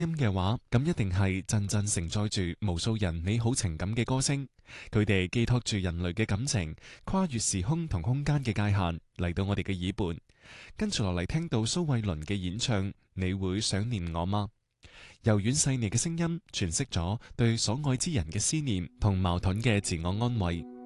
音嘅話，咁一定係陣陣承載住無數人美好情感嘅歌聲，佢哋寄託住人類嘅感情，跨越時空同空間嘅界限嚟到我哋嘅耳畔。跟住落嚟聽到蘇慧倫嘅演唱，你會想念我嗎？柔軟細膩嘅聲音詮釋咗對所愛之人嘅思念同矛盾嘅自我安慰。